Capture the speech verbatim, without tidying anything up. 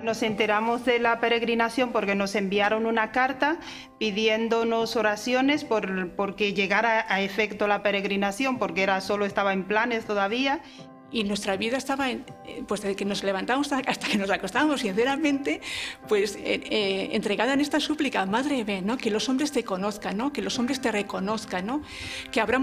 Nos enteramos de la peregrinación porque nos enviaron una carta pidiéndonos oraciones por porque llegara a efecto la peregrinación, porque era solo estaba en planes todavía. Y nuestra vida estaba, en, pues desde que nos levantamos hasta que nos acostábamos, sinceramente, pues eh, eh, entregada en esta súplica, Madre, ven, ¿no? Que los hombres te conozcan, ¿no? Que los hombres te reconozcan, ¿no? Que abramos